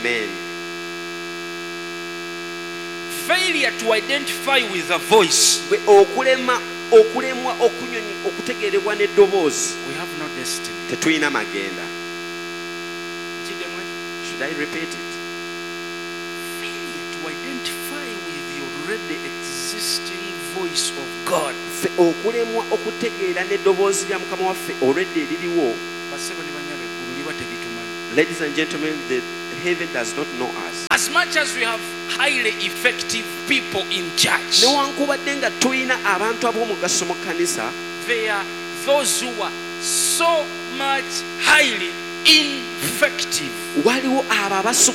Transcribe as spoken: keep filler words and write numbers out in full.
Amen. Failure to identify with a voice. Bwe okulema okulemwa okunyonyi okutegeerebwa n'eddoboozi. We have no destiny. Tetulina magenda. Should I repeat it? Failure to identify with the already existing voice of God. Fe okulemwa okutegeera n'eddoboozi lya Mukama waffe already eririwo. Ladies and gentlemen, the heaven does not know us. As much as we have highly effective people in church, newankubadde nga tulina abantu ab'omugaso mu kkanisa, there are those who are so much highly ineffective. Waliwo abo